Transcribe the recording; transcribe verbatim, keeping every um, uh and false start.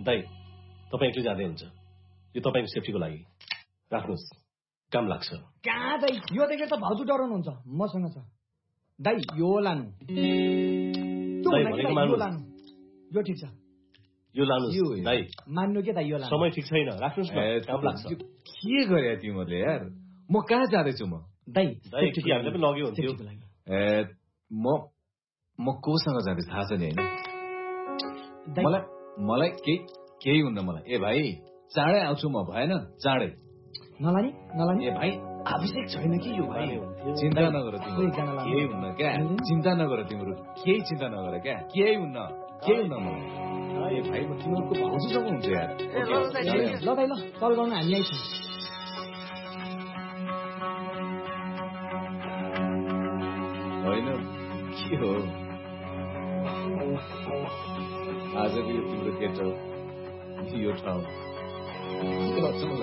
दाइ तपाईँ एक्लै जाँदै हुन्छ यो तपाईँको सेफ्टीको लागि राख्नुहोस् काम लाग्छ कहाँ दाइ यो देखेर त भाउजू डराउनुहुन्छ मसँग छ दाइ यो लानु यो लानु यो ठिक छ यो लानुहोस् दाइ मान्नु के दाइ यो लानु समय ठिक छैन राख्नुहोस् न काम लाग्छ के गरे तिमीले यार म कहाँ जाँदैछु म दाइ सेफ्टीको लागि पनि लग्यो हुन्थ्यो ए म म कोसँग जाँदैछु थाहा छ नि हैन मलाई मलाई केही केही हुन्न मलाई ए भाइ चाँडै आउँछु म भएन चाँडै नलानी नलानी ए भाइ आवश्यक छैन कि यो भाइ चिन्ता नगर तिम्रो केही हुन्न क्या चिन्ता नगर तिम्रो केही चिन्ता नगर क्या केही हुन्न केही हुन्न मलाई ए भाइ म तिमीहरूको भाउजूसँग हुन्छ यार ल दाइ ल कल गर्न हामी आइछौँ होइन के हो आजको यो तिम्रो गेट हो यो ठाउँ